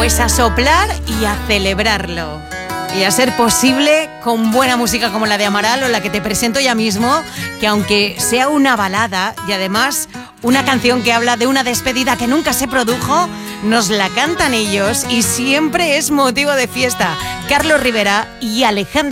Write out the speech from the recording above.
Pues a soplar y a celebrarlo. Y a ser posible con buena música como la de Amaral o la que te presento ya mismo, que aunque sea una balada y además una canción que habla de una despedida que nunca se produjo, nos la cantan ellos y siempre es motivo de fiesta. Carlos Rivera y Alejandro